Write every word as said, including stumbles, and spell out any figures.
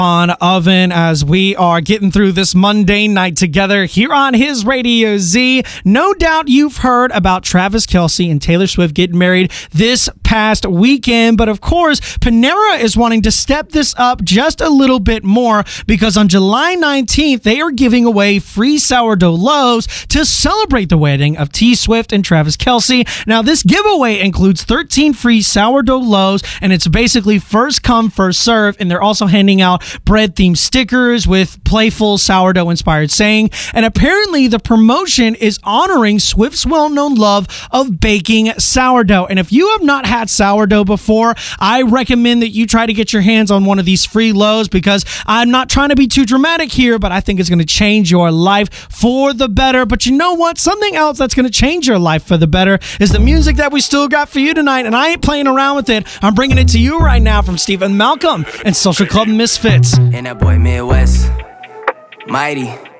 on Oven as we are getting through this Monday night together here on his Radio Z. No doubt you've heard about Travis Kelce and Taylor Swift getting married this past weekend, but of course, Panera is wanting to step this up just a little bit more because on July nineteenth, they are giving away free sourdough loaves to celebrate the wedding of T Swift and Travis Kelce. Now, this giveaway includes thirteen free sourdough loaves, and it's basically first come, first serve, and they're also handing out bread-themed stickers with playful sourdough-inspired saying. And apparently, the promotion is honoring Swift's well-known love of baking sourdough. And if you have not had sourdough before, I recommend that you try to get your hands on one of these free loaves because I'm not trying to be too dramatic here, but I think it's going to change your life for the better. But you know what? Something else that's going to change your life for the better is the music that we still got for you tonight, and I ain't playing around with it. I'm bringing it to you right now from Stephen Malcolm and Social Club Misfits. And that boy Midwest, mighty.